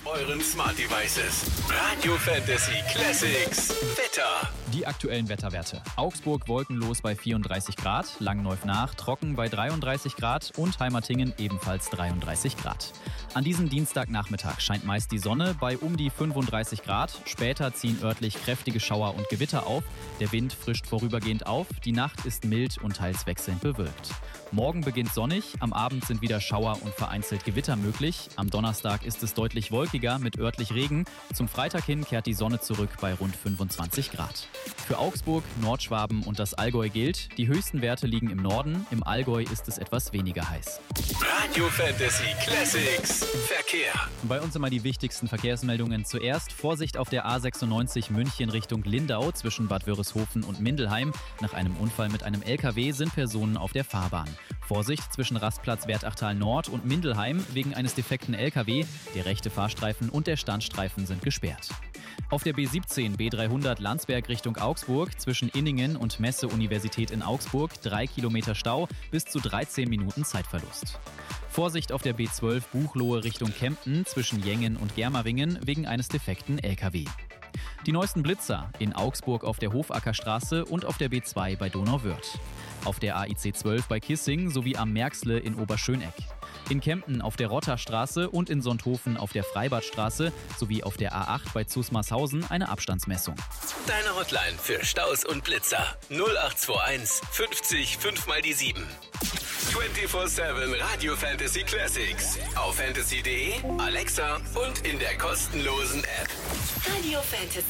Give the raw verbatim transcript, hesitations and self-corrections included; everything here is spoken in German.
euren Smart Devices. Radio Fantasy Classics Wetter. Die aktuellen Wetterwerte. Augsburg wolkenlos bei vierunddreißig Grad, Langenneuf-Nach trocken bei dreiunddreißig Grad und Heimertingen ebenfalls dreiunddreißig Grad. An diesem Dienstagnachmittag scheint meist die Sonne bei um die fünfunddreißig Grad. Später ziehen örtlich kräftige Schauer und Gewitter auf. Der Wind frischt vorübergehend auf. Die Nacht ist mild und teils wechselnd bewölkt. Morgen beginnt sonnig, am Abend sind wieder Schauer und vereinzelt Gewitter möglich. Am Donnerstag ist es deutlich wolkiger mit örtlich Regen. Zum Freitag hin kehrt die Sonne zurück bei rund fünfundzwanzig Grad. Für Augsburg, Nordschwaben und das Allgäu gilt, die höchsten Werte liegen im Norden, im Allgäu ist es etwas weniger heiß. Radio Fantasy Classics Verkehr. Bei uns immer die wichtigsten Verkehrsmeldungen. Zuerst Vorsicht auf der A sechsundneunzig München Richtung Lindau zwischen Bad Wörishofen und Mindelheim. Nach einem Unfall mit einem L K W sind Personen auf der Fahrbahn. Vorsicht zwischen Rastplatz Wertachtal Nord und Mindelheim wegen eines defekten L K W. Der rechte Fahrstreifen und der Standstreifen sind gesperrt. Auf der B siebzehn B dreihundert Landsberg Richtung Augsburg zwischen Inningen und Messe-Universität in Augsburg drei Kilometer Stau, bis zu dreizehn Minuten Zeitverlust. Vorsicht auf der B zwölf Buchloe Richtung Kempten zwischen Jengen und Germeringen wegen eines defekten L K W. Die neuesten Blitzer in Augsburg auf der Hofackerstraße und auf der B zwei bei Donauwörth. Auf der A I C zwölf bei Kissing sowie am Märxle in Oberschöneck. In Kempten auf der Rotterstraße und in Sonthofen auf der Freibadstraße sowie auf der A acht bei Zusmarshausen eine Abstandsmessung. Deine Hotline für Staus und Blitzer null acht zwei eins fünfzig fünf mal die sieben. vierundzwanzig sieben Radio Fantasy Classics auf fantasy punkt de, Alexa und in der kostenlosen App. Radio Fantasy.